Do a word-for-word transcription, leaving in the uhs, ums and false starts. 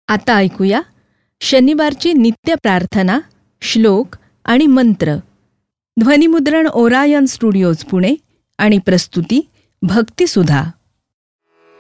आता ऐकूया शनिवारची नित्य प्रार्थना, श्लोक आणि मंत्र. ध्वनिमुद्रण ओरायन स्टुडिओज पुणे आणि प्रस्तुती भक्तिसुधा.